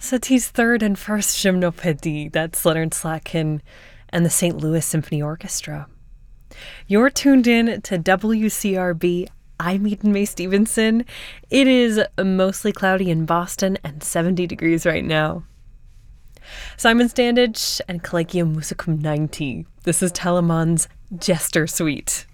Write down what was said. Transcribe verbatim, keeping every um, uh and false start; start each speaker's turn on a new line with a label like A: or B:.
A: Satie's third and first Gymnopédie, that's Leonard Slatkin and the Saint Louis Symphony Orchestra. You're tuned in to W C R B. I'm Eden Mae Stevenson. It is mostly cloudy in Boston and seventy degrees right now. Simon Standage and Collegium Musicum ninety. This is Telemann's Jester Suite.